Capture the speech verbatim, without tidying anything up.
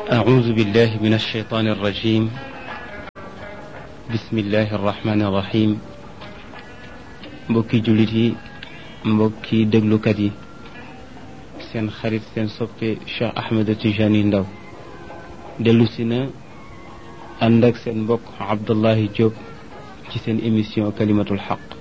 أعوذ بالله من الشيطان الرجيم. بسم الله الرحمن الرحيم. mbokki jullit yi, mbokki déglukat yi, seen xarit seen soppe Cheikh Ahmed Tijani Ndaw dellu si na ànd ak seen mbokk Abdullahi Diop ci seen émission kalimatul xaq.